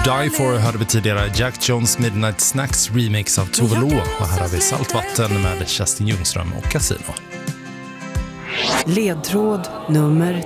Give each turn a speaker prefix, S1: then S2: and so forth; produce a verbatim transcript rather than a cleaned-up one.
S1: Die For hörde vi tidigare Jack Jones Midnight Snacks remix av Tove Lo, och här har vi Saltvatten med Kerstin Ljungström och Casino.
S2: Ledtråd nummer